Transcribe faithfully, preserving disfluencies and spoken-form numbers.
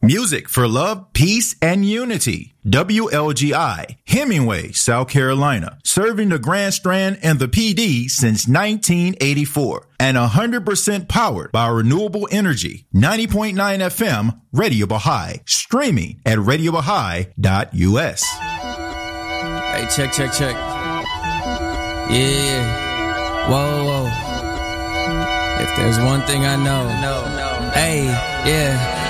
Music for love, peace, and unity. W L G I, Hemingway, South Carolina. Serving the Grand Strand and the P D since nineteen eighty-four. And one hundred percent powered by renewable energy. ninety point nine F M, Radio Baha'i. Streaming at radio baha'i dot u s. Hey, check, check, check. Yeah. Whoa, whoa. If there's one thing I know. No, no. Hey, yeah.